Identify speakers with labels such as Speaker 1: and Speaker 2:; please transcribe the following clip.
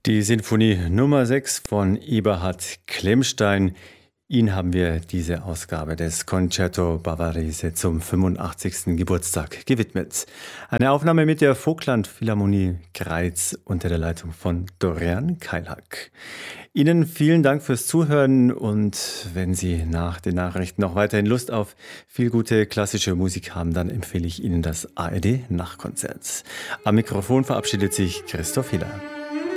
Speaker 1: Die Sinfonie Nummer 6 von Eberhard Klemstein. Ihnen haben wir diese Ausgabe des Concerto Bavarese zum 85. Geburtstag gewidmet. Eine Aufnahme mit der Vogtland Philharmonie Greiz unter der Leitung von Dorian Keilhack. Ihnen vielen Dank fürs Zuhören und wenn Sie nach den Nachrichten noch weiterhin Lust auf viel gute klassische Musik haben, dann empfehle ich Ihnen das ARD Nachtkonzert. Am Mikrofon verabschiedet sich Christoph Hiller.